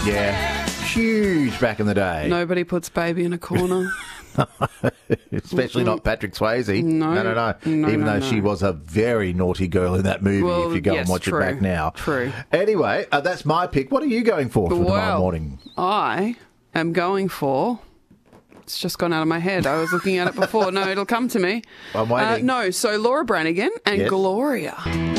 Yeah. Huge back in the day. Nobody puts baby in a corner. Especially not Patrick Swayze. No. Even though she was a very naughty girl in that movie, if you go and watch it back now. True. Anyway, that's my pick. What are you going for tomorrow morning? I am going for... It's just gone out of my head. I was looking at it before. No, it'll come to me. I'm waiting. So Laura Branigan and Gloria.